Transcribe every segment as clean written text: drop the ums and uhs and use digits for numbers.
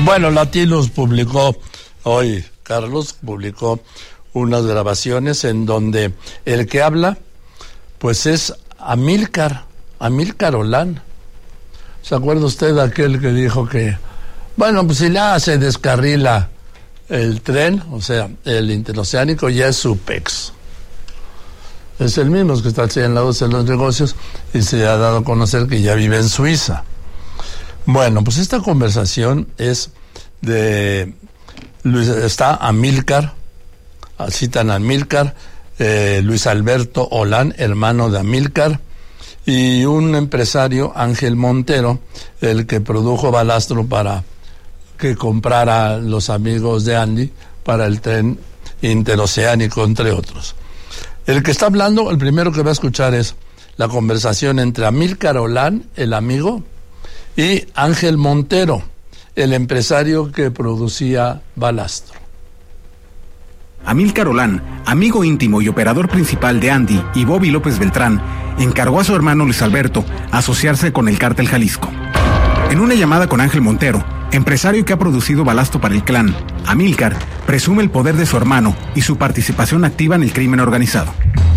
Bueno, Latinos publicó hoy, Carlos publicó unas grabaciones en donde el que habla, pues es Amílcar Olán. ¿Se acuerda usted de aquel que dijo que, bueno, pues si ya se descarrila el tren, o sea, el interoceánico, ya es su pex? Es el mismo que está señalado en los negocios y se ha dado a conocer que ya vive en Suiza. Bueno, pues esta conversación es de está Amílcar, citan a Amílcar, Luis Alberto Olán, hermano de Amílcar, y un empresario, Ángel Montero, el que produjo Balastro para que comprara los amigos de Andy para el tren interoceánico, entre otros. El que está hablando, el primero que va a escuchar es la conversación entre Amílcar Olán, el amigo, y Ángel Montero, el empresario que producía Balastro. Amílcar Olán, amigo íntimo y operador principal de Andy y Bobby López Beltrán, encargó a su hermano Luis Alberto asociarse con el Cártel Jalisco. En una llamada con Ángel Montero, empresario que ha producido Balastro para el clan, Amílcar presume el poder de su hermano y su participación activa en el crimen organizado.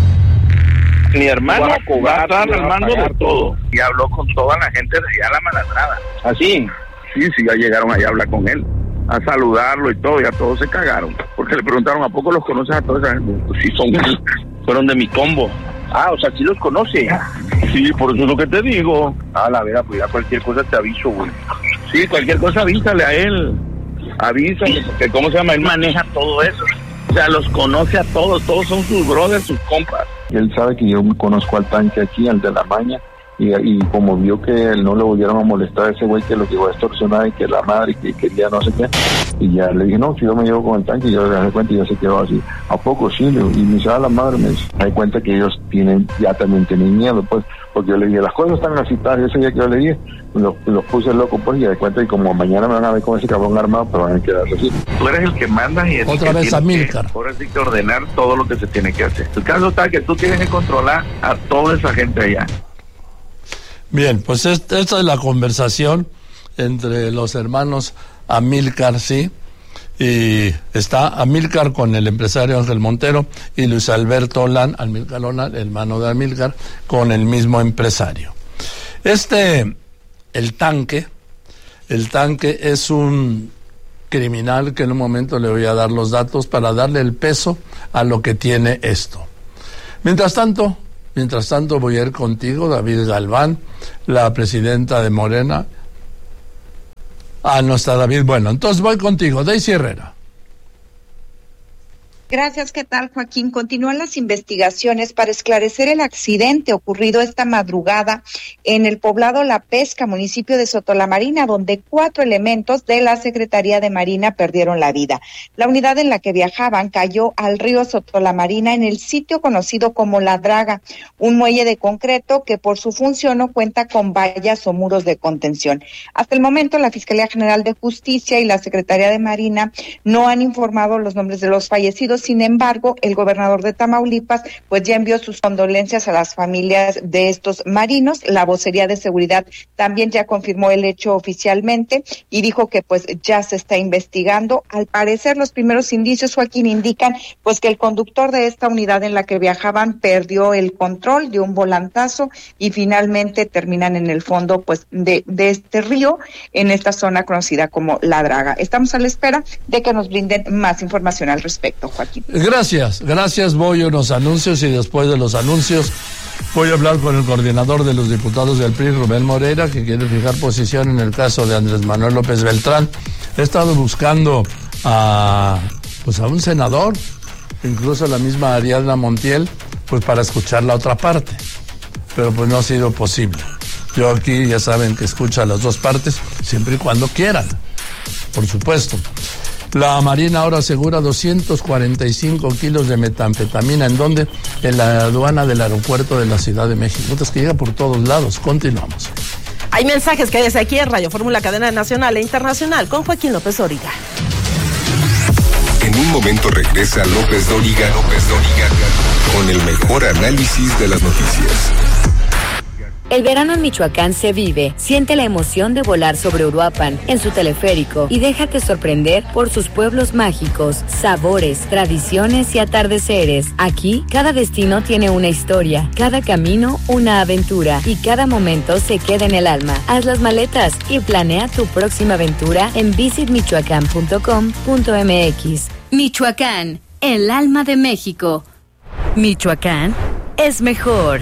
Mi hermano va a estar al mando de todo. Y habló con toda la gente de allá la Malandrada. ¿Así? Sí, ya llegaron allá a hablar con él, a saludarlo y todo, y a todos se cagaron. Porque le preguntaron, ¿a poco los conoces a toda esa gente? Pues sí, fueron de mi combo. Ah, o sea, ¿sí los conoce? Sí, por eso es lo que te digo. Ah, la verdad, pues ya cualquier cosa te aviso, güey. Sí, cualquier cosa avísale a él. Avísale, porque ¿cómo se llama? Él maneja todo eso. O sea, los conoce a todos son sus brothers, sus compas. Él sabe que yo conozco al tanque aquí, al de la maña, y como vio que él no le volvieron a molestar a ese güey que lo llevó a extorsionar y que la madre que quería no sé qué, y ya le dije, no, si yo me llevo con el tanque, y yo le dejé cuenta y ya se quedó así. ¿A poco sí? Y me dice, la madre, me da cuenta que ellos ya también tienen miedo, pues, porque yo le dije, las cosas están así, tal, ese día que yo le dije, los puse loco, pues, y de cuenta y como mañana me van a ver con ese cabrón armado, pero van a quedar así. Tú eres el que manda y el otra que vez Amílcar. Ahora sí que ordenar todo lo que se tiene que hacer. El caso está que tú tienes que controlar a toda esa gente allá. Bien, pues esta es la conversación entre los hermanos Amílcar, sí, y está Amílcar con el empresario Ángel Montero y Luis Alberto Olán, Amílcar Olán, hermano de Amílcar, con el mismo empresario. El tanque es un criminal que en un momento le voy a dar los datos para darle el peso a lo que tiene esto. Mientras tanto, voy a ir contigo, David Galván, la presidenta de Morena. No está David. Bueno, entonces voy contigo, Daisy Herrera. Gracias, ¿qué tal, Joaquín? Continúan las investigaciones para esclarecer el accidente ocurrido esta madrugada en el poblado La Pesca, municipio de Sotolamarina, donde 4 elementos de la Secretaría de Marina perdieron la vida. La unidad en la que viajaban cayó al río Sotolamarina en el sitio conocido como La Draga, un muelle de concreto que por su función no cuenta con vallas o muros de contención. Hasta el momento, la Fiscalía General de Justicia y la Secretaría de Marina no han informado los nombres de los fallecidos. Sin embargo, el gobernador de Tamaulipas pues ya envió sus condolencias a las familias de estos marinos. La vocería de seguridad también ya confirmó el hecho oficialmente y dijo que pues ya se está investigando. Al parecer, los primeros indicios, Joaquín, indican pues que el conductor de esta unidad en la que viajaban perdió el control, dio un volantazo y finalmente terminan en el fondo pues de este río, en esta zona conocida como La Draga. Estamos a la espera de que nos brinden más información al respecto, Joaquín. Gracias. Voy a unos anuncios y después de los anuncios voy a hablar con el coordinador de los diputados del PRI, Rubén Moreira, que quiere fijar posición en el caso de Andrés Manuel López Beltrán. He estado buscando a un senador, incluso a la misma Ariadna Montiel, pues para escuchar la otra parte, pero pues no ha sido posible. Yo aquí ya saben que escucho a las dos partes, siempre y cuando quieran, por supuesto. La Marina ahora asegura 245 kilos de metanfetamina. ¿En dónde? En la aduana del aeropuerto de la Ciudad de México. Es que llega por todos lados. Continuamos. Hay mensajes que desde aquí en Radio Fórmula, cadena nacional e internacional, con Joaquín López Dóriga. En un momento regresa López Dóriga con el mejor análisis de las noticias. El verano en Michoacán se vive. Siente la emoción de volar sobre Uruapan, en su teleférico, y déjate sorprender por sus pueblos mágicos, sabores, tradiciones y atardeceres. Aquí, cada destino tiene una historia, cada camino una aventura, y cada momento se queda en el alma. Haz las maletas y planea tu próxima aventura en visitmichoacán.com.mx. Michoacán, el alma de México. Michoacán es mejor.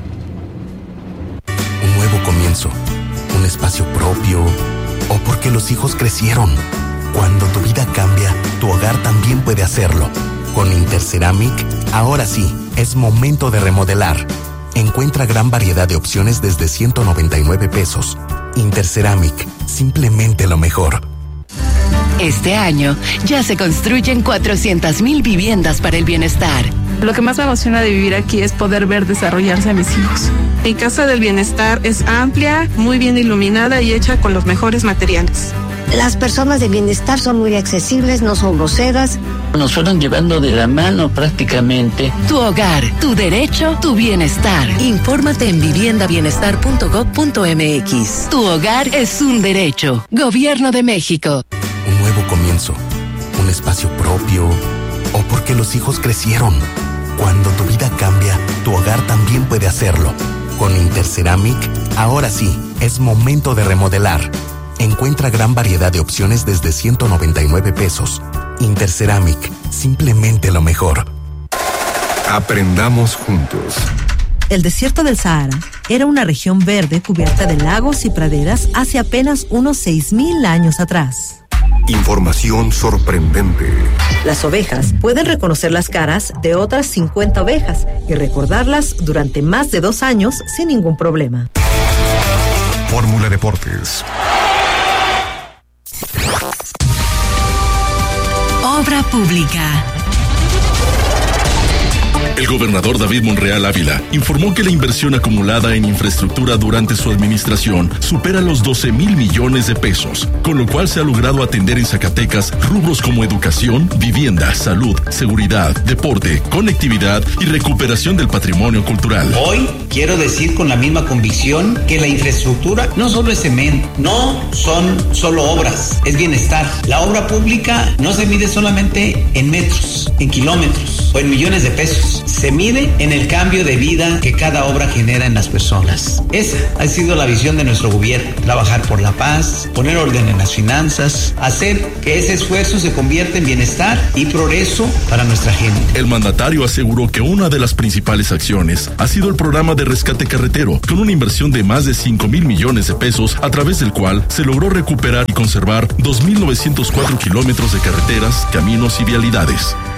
Un nuevo comienzo, un espacio propio, o porque los hijos crecieron. Cuando tu vida cambia, tu hogar también puede hacerlo. Con Interceramic, ahora sí, es momento de remodelar. Encuentra gran variedad de opciones desde 199 pesos. Interceramic, simplemente lo mejor. Este año ya se construyen 400,000 viviendas para el bienestar. Lo que más me emociona de vivir aquí es poder ver desarrollarse a mis hijos. Mi Casa del Bienestar es amplia, muy bien iluminada y hecha con los mejores materiales. Las personas de bienestar son muy accesibles, no son groseras. Nos fueron llevando de la mano prácticamente. Tu hogar, tu derecho, tu bienestar. Infórmate en viviendabienestar.gov.mx. Tu hogar es un derecho. Gobierno de México. Un nuevo comienzo, un espacio propio, o porque los hijos crecieron. Cuando tu vida cambia, tu hogar también puede hacerlo. Con Interceramic, ahora sí, es momento de remodelar. Encuentra gran variedad de opciones desde 199 pesos. Interceramic, simplemente lo mejor. Aprendamos juntos. El desierto del Sahara era una región verde cubierta de lagos y praderas hace apenas unos 6,000 años atrás. Información sorprendente. Las ovejas pueden reconocer las caras de otras 50 ovejas y recordarlas durante más de 2 años sin ningún problema. Fórmula Deportes. Obra pública. El gobernador David Monreal Ávila informó que la inversión acumulada en infraestructura durante su administración supera los 12,000 millones de pesos, con lo cual se ha logrado atender en Zacatecas rubros como educación, vivienda, salud, seguridad, deporte, conectividad y recuperación del patrimonio cultural. Hoy quiero decir con la misma convicción que la infraestructura no solo es cemento, no son solo obras, es bienestar. La obra pública no se mide solamente en metros, en kilómetros o en millones de pesos. Se mide en el cambio de vida que cada obra genera en las personas. Esa ha sido la visión de nuestro gobierno. Trabajar por la paz, poner orden en las finanzas, hacer que ese esfuerzo se convierta en bienestar y progreso para nuestra gente. El mandatario aseguró que una de las principales acciones ha sido el programa de rescate carretero, con una inversión de más de 5,000 millones de pesos, a través del cual se logró recuperar y conservar 2,904 kilómetros de carreteras, caminos y vialidades.